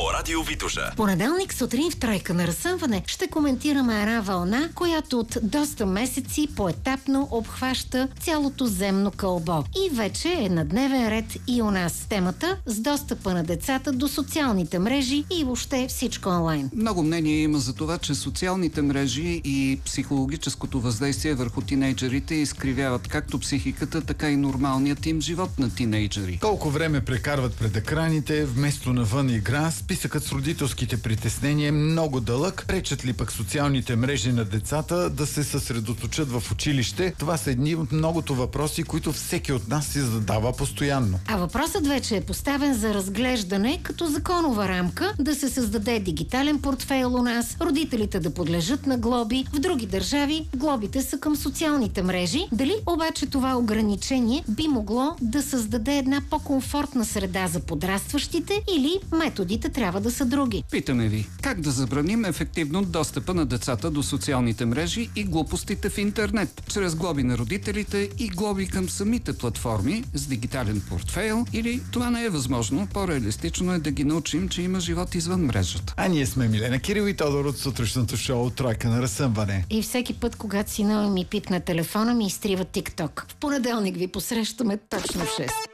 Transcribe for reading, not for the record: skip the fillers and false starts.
по Радио Витоша. Понеделник сутрин в Тройка на разсъмване ще коментираме една вълна, която от доста месеци поетапно обхваща цялото земно кълбо. И вече е на дневен ред и у нас. Темата с достъпа на децата до социалните мрежи и въобще всичко онлайн. Много мнение има за това, че социалните мрежи и психологическото въздействие върху тинейджерите изкривяват както психиката, така и нормалният им живот на тинейджери. Колко време прекарват пред екраните, вместо навън игра, списъкът с родителските притеснения е много дълъг. Пречат ли пък социалните мрежи на децата да се съсредоточат в училище? Това са едни от многото въпроси, които всеки от нас си задава постоянно. А въпросът вече е поставен за разглеждане като законова рамка, да се създаде дигитален портфейл у нас, родителите да подлежат на глоби. В други държави глобите са към социалните мрежи. Дали обаче това ограничение би могло да създаде една по-комфортна среда за подрастващите или методите трябва да са други? Питаме ви, как да забраним ефективно достъпа на децата до социалните мрежи и глупостите в интернет? Чрез глоби на родителите и глоби към самите платформи с дигитален портфейл, или това не е възможно? По-реалистично е да ги научим, че има живот извън мрежата. А ние сме Милена Кирил и Тодор от сутрешното шоу Тройка на разсъмване. И всеки път, когато сина ми пипне телефона, ми изтрива TikTok. В понеделник ви посрещаме точно в 6.